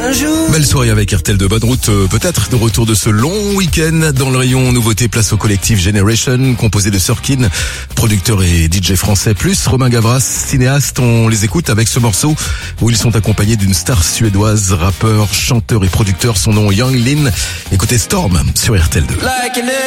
Belle soirée avec RTL2, bonne route peut-être de retour de ce long week-end. Dans le rayon nouveauté, place au collectif Generation, composé de Sirkin, producteur et DJ français, plus Romain Gavras, cinéaste. On les écoute avec ce morceau où ils sont accompagnés d'une star suédoise, rappeur, chanteur et producteur, son nom Young Lin. Écoutez Storm sur RTL2.